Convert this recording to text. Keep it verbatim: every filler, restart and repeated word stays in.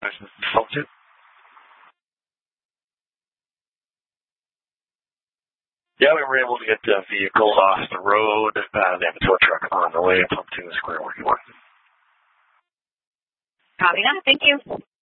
Solitude. Yeah, we were able to get the vehicle off the road. Uh, they have a tow truck on the way from to the square where you want. Copy that. Thank you.